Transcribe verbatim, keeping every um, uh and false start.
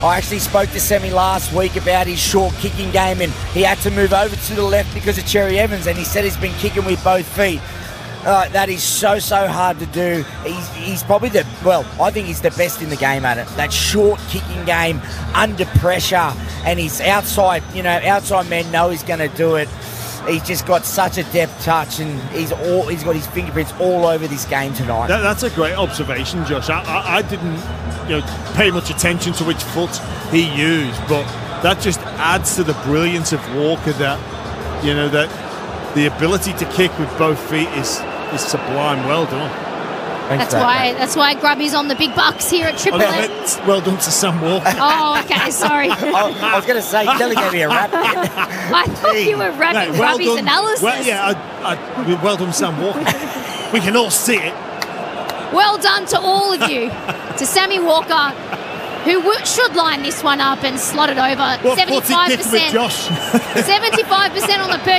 I actually spoke to Semi last week about his short kicking game, and he had to move over to the left because of Cherry Evans, and he said he's been kicking with both feet. Uh, that is so, so hard to do. He's, he's probably the, well, I think he's the best in the game at it. That short kicking game under pressure, and his outside, you know, outside men know he's going to do it. He's just got such a deft touch, and he's all he's got his fingerprints all over this game tonight. That, that's a great observation, Josh. I, I, I didn't, you know, pay much attention to which foot he used, but that just adds to the brilliance of Walker. That, you know, that the ability to kick with both feet is is sublime. Well done. Thanks that's that, why mate. That's why Grubby's on the big bucks here at Triple M. Well done to Sam Walker. Oh, okay, sorry. I, I was going to say, you nearly gave me a rap. I thought you were rapping no, well Grubby's done, analysis. Well, yeah, I, I, well done, Sam Walker. We can all see it. Well done to all of you. To Sammy Walker, who w- should line this one up and slot it over. What, seventy-five percent. Josh? seventy-five percent on the per